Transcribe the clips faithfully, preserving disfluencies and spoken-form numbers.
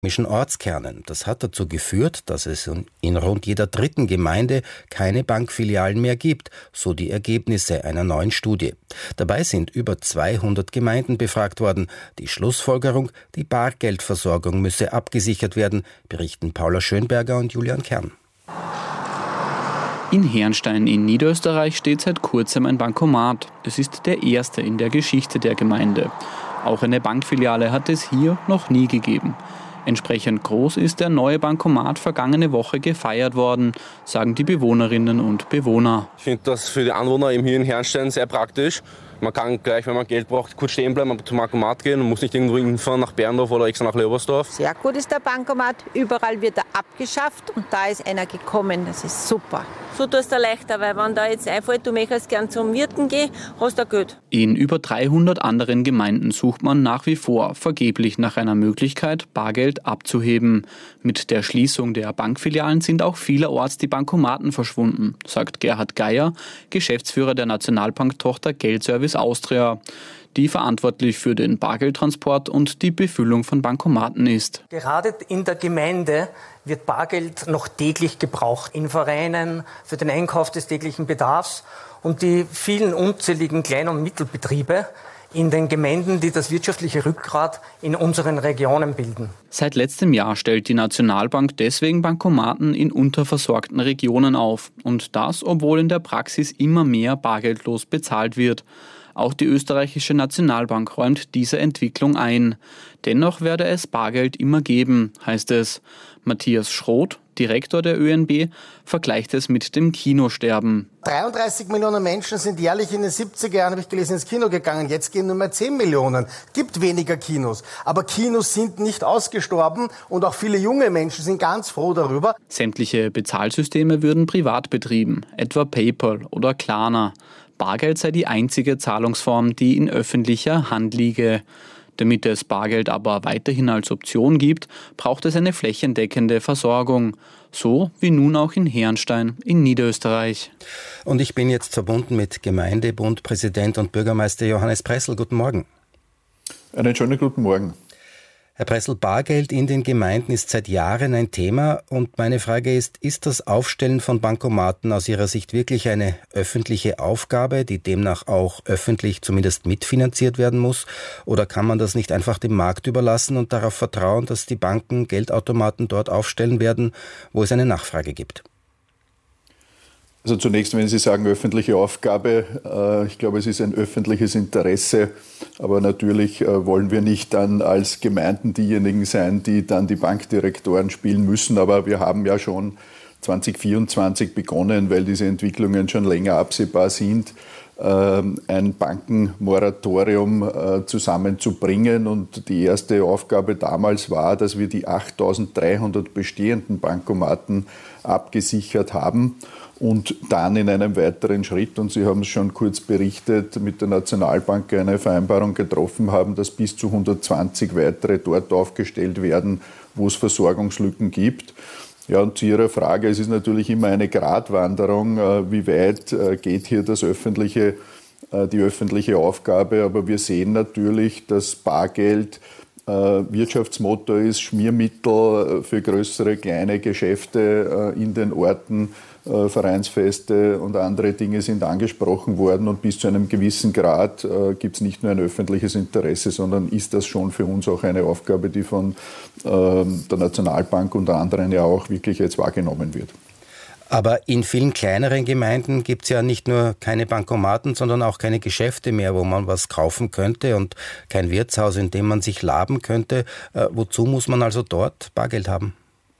Ortskernen. Das hat dazu geführt, dass es in rund jeder dritten Gemeinde keine Bankfilialen mehr gibt, so die Ergebnisse einer neuen Studie. Dabei sind über zweihundert Gemeinden befragt worden. Die Schlussfolgerung, die Bargeldversorgung müsse abgesichert werden, berichten Paula Schönberger und Julian Kern. In Herrnstein in Niederösterreich steht seit kurzem ein Bankomat. Es ist der erste in der Geschichte der Gemeinde. Auch eine Bankfiliale hat es hier noch nie gegeben. Entsprechend groß ist der neue Bankomat vergangene Woche gefeiert worden, sagen die Bewohnerinnen und Bewohner. Ich finde das für die Anwohner eben hier in Herrnstein sehr praktisch. Man kann gleich, wenn man Geld braucht, kurz stehen bleiben, zum Bankomat gehen und muss nicht irgendwo hinfahren nach Berndorf oder extra nach Leobersdorf. Sehr gut ist der Bankomat. Überall wird er abgeschafft und da ist einer gekommen. Das ist super. So tust du leichter, weil wenn da jetzt einfällt, du möchtest gern zum Wirten gehen, hast du Geld. In über dreihundert anderen Gemeinden sucht man nach wie vor vergeblich nach einer Möglichkeit, Bargeld abzuheben. Mit der Schließung der Bankfilialen sind auch vielerorts die Bankomaten verschwunden, sagt Gerhard Geier, Geschäftsführer der Nationalbank-Tochter Geldservice Austria, die verantwortlich für den Bargeldtransport und die Befüllung von Bankomaten ist. Gerade in der Gemeinde wird Bargeld noch täglich gebraucht. In Vereinen, für den Einkauf des täglichen Bedarfs und die vielen unzähligen Klein- und Mittelbetriebe in den Gemeinden, die das wirtschaftliche Rückgrat in unseren Regionen bilden. Seit letztem Jahr stellt die Nationalbank deswegen Bankomaten in unterversorgten Regionen auf. Und das, obwohl in der Praxis immer mehr bargeldlos bezahlt wird. Auch die österreichische Nationalbank räumt diese Entwicklung ein. Dennoch werde es Bargeld immer geben, heißt es. Matthias Schroth, Direktor der Ö N B, vergleicht es mit dem Kinosterben. dreiunddreißig Millionen Menschen sind jährlich in den siebziger Jahren, habe ich gelesen, ins Kino gegangen. Jetzt gehen nur mehr zehn Millionen. Gibt weniger Kinos. Aber Kinos sind nicht ausgestorben und auch viele junge Menschen sind ganz froh darüber. Sämtliche Bezahlsysteme würden privat betrieben, etwa PayPal oder Klarna. Bargeld sei die einzige Zahlungsform, die in öffentlicher Hand liege. Damit es Bargeld aber weiterhin als Option gibt, braucht es eine flächendeckende Versorgung. So wie nun auch in Herrnstein in Niederösterreich. Und ich bin jetzt verbunden mit Gemeindebundpräsident und Bürgermeister Johannes Pressl. Guten Morgen. Einen schönen guten Morgen. Herr Pressl, Bargeld in den Gemeinden ist seit Jahren ein Thema und meine Frage ist, ist das Aufstellen von Bankomaten aus Ihrer Sicht wirklich eine öffentliche Aufgabe, die demnach auch öffentlich zumindest mitfinanziert werden muss? Oder kann man das nicht einfach dem Markt überlassen und darauf vertrauen, dass die Banken Geldautomaten dort aufstellen werden, wo es eine Nachfrage gibt? Also zunächst, wenn Sie sagen öffentliche Aufgabe, äh, ich glaube, es ist ein öffentliches Interesse, aber natürlich äh, wollen wir nicht dann als Gemeinden diejenigen sein, die dann die Bankdirektoren spielen müssen, aber wir haben ja schon zwanzig vierundzwanzig begonnen, weil diese Entwicklungen schon länger absehbar sind, äh, ein Bankenmoratorium äh, zusammenzubringen und die erste Aufgabe damals war, dass wir die achttausenddreihundert bestehenden Bankomaten abgesichert haben. Und dann in einem weiteren Schritt, und Sie haben es schon kurz berichtet, mit der Nationalbank eine Vereinbarung getroffen haben, dass bis zu hundertzwanzig weitere dort aufgestellt werden, wo es Versorgungslücken gibt. Ja, und zu Ihrer Frage, es ist natürlich immer eine Gratwanderung, wie weit geht hier das öffentliche, die öffentliche Aufgabe, aber wir sehen natürlich, dass Bargeld Wirtschaftsmotor ist, Schmiermittel für größere, kleine Geschäfte in den Orten, Vereinsfeste und andere Dinge sind angesprochen worden und bis zu einem gewissen Grad äh, gibt es nicht nur ein öffentliches Interesse, sondern ist das schon für uns auch eine Aufgabe, die von äh, der Nationalbank unter anderem ja auch wirklich jetzt wahrgenommen wird. Aber in vielen kleineren Gemeinden gibt es ja nicht nur keine Bankomaten, sondern auch keine Geschäfte mehr, wo man was kaufen könnte und kein Wirtshaus, in dem man sich laben könnte. Äh, wozu muss man also dort Bargeld haben?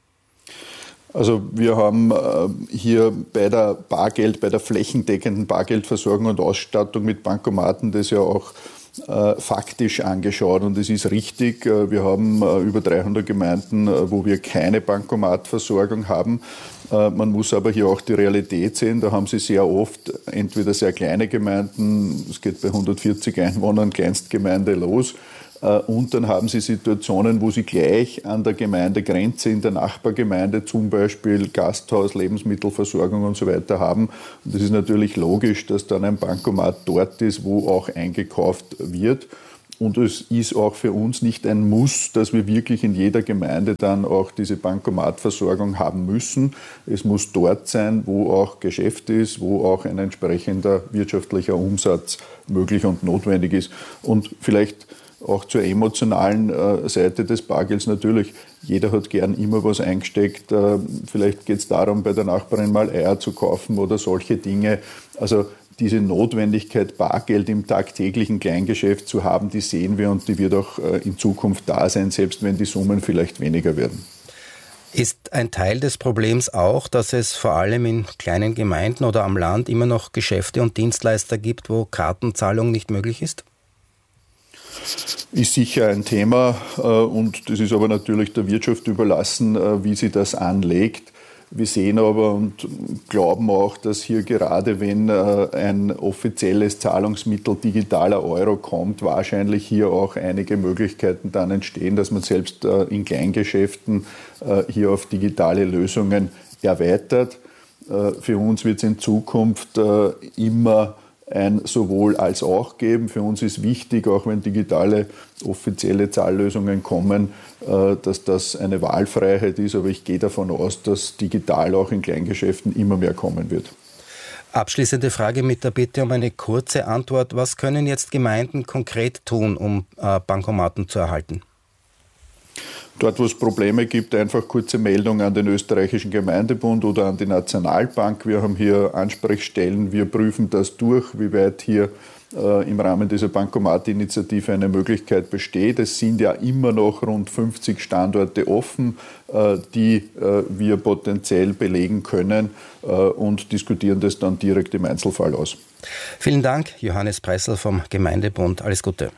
Also wir haben hier bei der Bargeld, bei der flächendeckenden Bargeldversorgung und Ausstattung mit Bankomaten das ja auch äh, faktisch angeschaut und es ist richtig, wir haben äh, über dreihundert Gemeinden, äh, wo wir keine Bankomatversorgung haben. Äh, man muss aber hier auch die Realität sehen, da haben Sie sehr oft entweder sehr kleine Gemeinden, es geht bei hundertvierzig Einwohnern, Kleinstgemeinde los, und dann haben Sie Situationen, wo Sie gleich an der Gemeindegrenze in der Nachbargemeinde zum Beispiel Gasthaus, Lebensmittelversorgung und so weiter haben. Und es ist natürlich logisch, dass dann ein Bankomat dort ist, wo auch eingekauft wird. Und es ist auch für uns nicht ein Muss, dass wir wirklich in jeder Gemeinde dann auch diese Bankomatversorgung haben müssen. Es muss dort sein, wo auch Geschäft ist, wo auch ein entsprechender wirtschaftlicher Umsatz möglich und notwendig ist. Und vielleicht auch zur emotionalen äh, Seite des Bargelds natürlich. Jeder hat gern immer was eingesteckt. Äh, vielleicht geht es darum, bei der Nachbarin mal Eier zu kaufen oder solche Dinge. Also diese Notwendigkeit, Bargeld im tagtäglichen Kleingeschäft zu haben, die sehen wir und die wird auch äh, in Zukunft da sein, selbst wenn die Summen vielleicht weniger werden. Ist ein Teil des Problems auch, dass es vor allem in kleinen Gemeinden oder am Land immer noch Geschäfte und Dienstleister gibt, wo Kartenzahlung nicht möglich ist? Ist sicher ein Thema und das ist aber natürlich der Wirtschaft überlassen, wie sie das anlegt. Wir sehen aber und glauben auch, dass hier gerade wenn ein offizielles Zahlungsmittel digitaler Euro kommt, wahrscheinlich hier auch einige Möglichkeiten dann entstehen, dass man selbst in Kleingeschäften hier auf digitale Lösungen erweitert. Für uns wird es in Zukunft immer ein sowohl als auch geben. Für uns ist wichtig, auch wenn digitale offizielle Zahllösungen kommen, dass das eine Wahlfreiheit ist. Aber ich gehe davon aus, dass digital auch in Kleingeschäften immer mehr kommen wird. Abschließende Frage mit der Bitte um eine kurze Antwort. Was können jetzt Gemeinden konkret tun, um Bankomaten zu erhalten? Dort, wo es Probleme gibt, einfach kurze Meldung an den österreichischen Gemeindebund oder an die Nationalbank. Wir haben hier Ansprechstellen, wir prüfen das durch, wie weit hier äh, im Rahmen dieser Bankomat-Initiative eine Möglichkeit besteht. Es sind ja immer noch rund fünfzig Standorte offen, äh, die äh, wir potenziell belegen können äh, und diskutieren das dann direkt im Einzelfall aus. Vielen Dank, Johannes Preissl vom Gemeindebund. Alles Gute.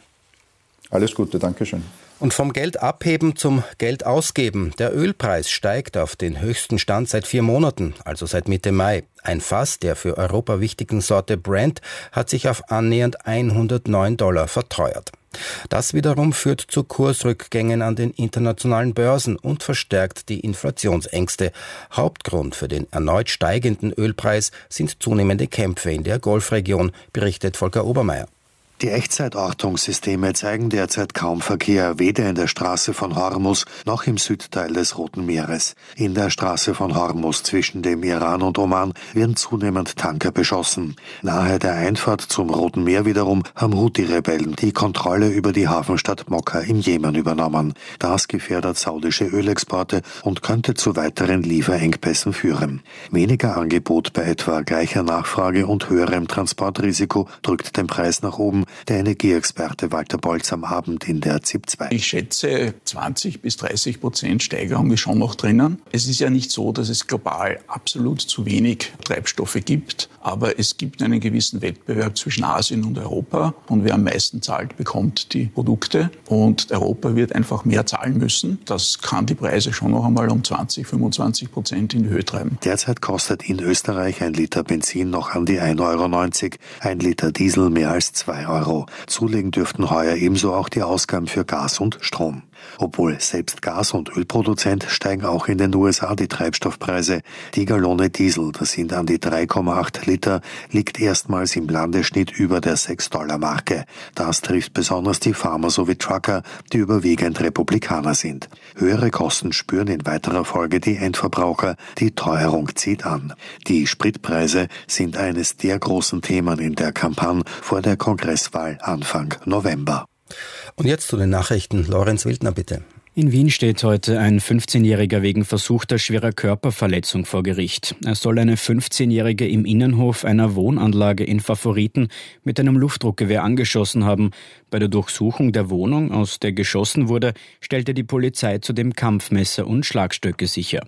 Alles Gute, Dankeschön. Und vom Geld abheben zum Geld ausgeben. Der Ölpreis steigt auf den höchsten Stand seit vier Monaten, also seit Mitte Mai. Ein Fass der für Europa wichtigen Sorte Brent hat sich auf annähernd hundertneun Dollar verteuert. Das wiederum führt zu Kursrückgängen an den internationalen Börsen und verstärkt die Inflationsängste. Hauptgrund für den erneut steigenden Ölpreis sind zunehmende Kämpfe in der Golfregion, berichtet Volker Obermeier. Die Echtzeitortungssysteme zeigen derzeit kaum Verkehr, weder in der Straße von Hormuz noch im Südteil des Roten Meeres. In der Straße von Hormuz zwischen dem Iran und Oman werden zunehmend Tanker beschossen. Nahe der Einfahrt zum Roten Meer wiederum haben Houthi-Rebellen die Kontrolle über die Hafenstadt Mokka im Jemen übernommen. Das gefährdet saudische Ölexporte und könnte zu weiteren Lieferengpässen führen. Weniger Angebot bei etwa gleicher Nachfrage und höherem Transportrisiko drückt den Preis nach oben. Der Energieexperte Walter Bolz am Abend in der Z I P zwei. Ich schätze, zwanzig bis dreißig Prozent Steigerung ist schon noch drinnen. Es ist ja nicht so, dass es global absolut zu wenig Treibstoffe gibt, aber es gibt einen gewissen Wettbewerb zwischen Asien und Europa und wer am meisten zahlt, bekommt die Produkte und Europa wird einfach mehr zahlen müssen. Das kann die Preise schon noch einmal um zwanzig, fünfundzwanzig Prozent in die Höhe treiben. Derzeit kostet in Österreich ein Liter Benzin noch an die ein Euro neunzig, ein Liter Diesel mehr als zwei Euro. Zulegen dürften heuer ebenso auch die Ausgaben für Gas und Strom. Obwohl selbst Gas- und Ölproduzent steigen auch in den U S A die Treibstoffpreise. Die Gallone Diesel, das sind an die drei Komma acht Liter, liegt erstmals im Landesschnitt über der sechs Dollar Marke. Das trifft besonders die Farmer sowie Trucker, die überwiegend Republikaner sind. Höhere Kosten spüren in weiterer Folge die Endverbraucher, die Teuerung zieht an. Die Spritpreise sind eines der großen Themen in der Kampagne vor der Kongresswahl Anfang November. Und jetzt zu den Nachrichten. Lorenz Wildner, bitte. In Wien steht heute ein fünfzehnjähriger wegen versuchter schwerer Körperverletzung vor Gericht. Er soll eine fünfzehnjährige im Innenhof einer Wohnanlage in Favoriten mit einem Luftdruckgewehr angeschossen haben. Bei der Durchsuchung der Wohnung, aus der geschossen wurde, stellte die Polizei zudem Kampfmesser und Schlagstöcke sicher.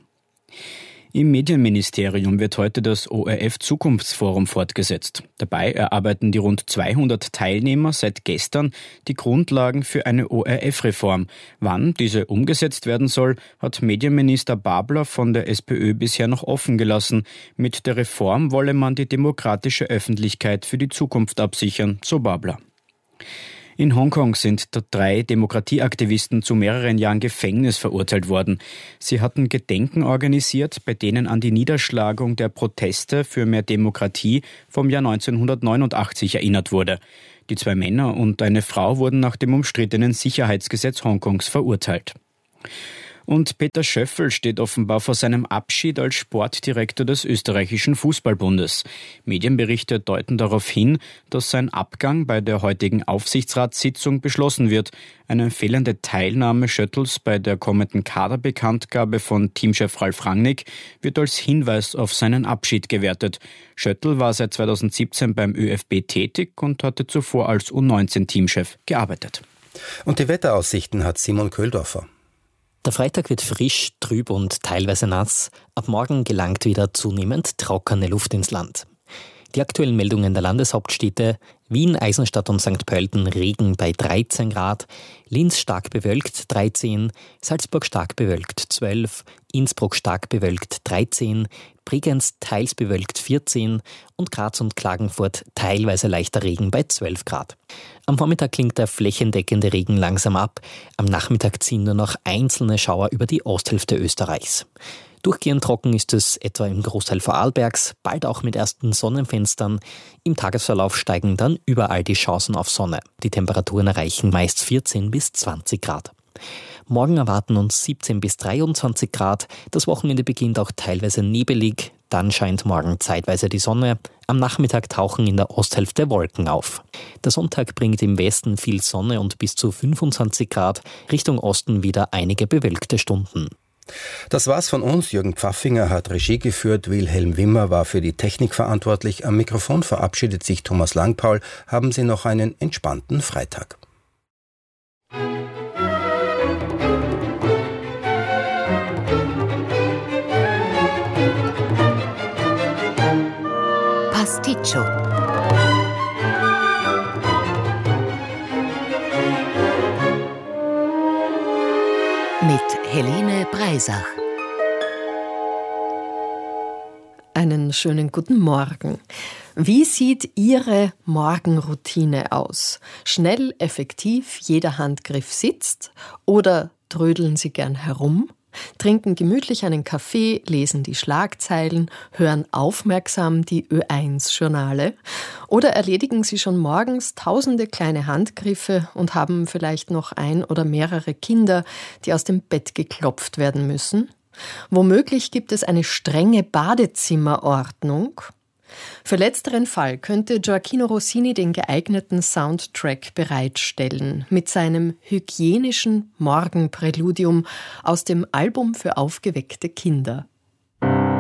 Im Medienministerium wird heute das O R F-Zukunftsforum fortgesetzt. Dabei erarbeiten die rund zweihundert Teilnehmer seit gestern die Grundlagen für eine O R F-Reform. Wann diese umgesetzt werden soll, hat Medienminister Babler von der SPÖ bisher noch offen gelassen. Mit der Reform wolle man die demokratische Öffentlichkeit für die Zukunft absichern, so Babler. In Hongkong sind drei Demokratieaktivisten zu mehreren Jahren Gefängnis verurteilt worden. Sie hatten Gedenken organisiert, bei denen an die Niederschlagung der Proteste für mehr Demokratie vom Jahr neunzehnhundertneunundachtzig erinnert wurde. Die zwei Männer und eine Frau wurden nach dem umstrittenen Sicherheitsgesetz Hongkongs verurteilt. Und Peter Schöffel steht offenbar vor seinem Abschied als Sportdirektor des österreichischen Fußballbundes. Medienberichte deuten darauf hin, dass sein Abgang bei der heutigen Aufsichtsratssitzung beschlossen wird. Eine fehlende Teilnahme Schöttls bei der kommenden Kaderbekanntgabe von Teamchef Ralf Rangnick wird als Hinweis auf seinen Abschied gewertet. Schöttl war seit zweitausendsiebzehn beim ÖFB tätig und hatte zuvor als U neunzehn Teamchef gearbeitet. Und die Wetteraussichten hat Simon Köhldorfer. Der Freitag wird frisch, trüb und teilweise nass. Ab morgen gelangt wieder zunehmend trockene Luft ins Land. Die aktuellen Meldungen der Landeshauptstädte: Wien, Eisenstadt und Sankt Pölten Regen bei dreizehn Grad, Linz stark bewölkt dreizehn, Salzburg stark bewölkt zwölf, Innsbruck stark bewölkt dreizehn, Bregenz teils bewölkt vierzehn und Graz und Klagenfurt teilweise leichter Regen bei zwölf Grad. Am Vormittag klingt der flächendeckende Regen langsam ab. Am Nachmittag ziehen nur noch einzelne Schauer über die Osthälfte Österreichs. Durchgehend trocken ist es etwa im Großteil Vorarlbergs, bald auch mit ersten Sonnenfenstern. Im Tagesverlauf steigen dann überall die Chancen auf Sonne. Die Temperaturen erreichen meist vierzehn bis zwanzig Grad. Morgen erwarten uns siebzehn bis dreiundzwanzig Grad. Das Wochenende beginnt auch teilweise nebelig. Dann scheint morgen zeitweise die Sonne. Am Nachmittag tauchen in der Osthälfte Wolken auf. Der Sonntag bringt im Westen viel Sonne und bis zu fünfundzwanzig Grad. Richtung Osten wieder einige bewölkte Stunden. Das war's von uns. Jürgen Pfaffinger hat Regie geführt, Wilhelm Wimmer war für die Technik verantwortlich. Am Mikrofon verabschiedet sich Thomas Langpaul. Haben Sie noch einen entspannten Freitag. Pasticcio. Mit Helene Breisach. Einen schönen guten Morgen. Wie sieht Ihre Morgenroutine aus? Schnell, effektiv, jeder Handgriff sitzt? Oder trödeln Sie gern herum? Trinken gemütlich einen Kaffee, lesen die Schlagzeilen, hören aufmerksam die Ö eins Journale? Oder erledigen Sie schon morgens tausende kleine Handgriffe und haben vielleicht noch ein oder mehrere Kinder, die aus dem Bett geklopft werden müssen? Womöglich gibt es eine strenge Badezimmerordnung. Für letzteren Fall könnte Gioacchino Rossini den geeigneten Soundtrack bereitstellen mit seinem hygienischen Morgenpräludium aus dem Album für aufgeweckte Kinder.